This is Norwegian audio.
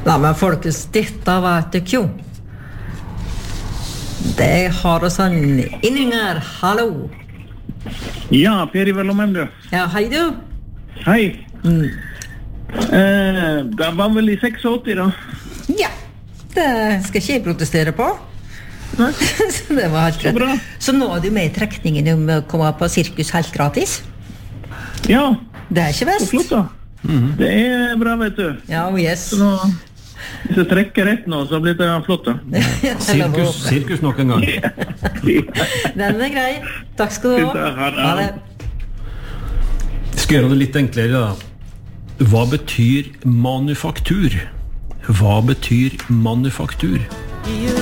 Ja, men folkens, dette vet dere jo. Det har oss en inninger, hallo. Ja, Per Ivar Lomheim, du. Ja, hei du. Hei. Det var vel i 86 da. Ja, det skal ikke jeg protestere på. Nei. Så det var helt Så bra. rett. Så nå er du med i trekningen om å komme på sirkus helt gratis. Ja, Det er ikke så best. flott da. Det er bra, vet du. Ja, yes. Så nå, hvis jeg trekker rett nå, så blir det flott da. Sirkus nok en gang. Den er grei. Takk skal du ha. Ha det. Skal gjøre det litt enklere da. Hva betyr manufaktur? Hva betyr manufaktur?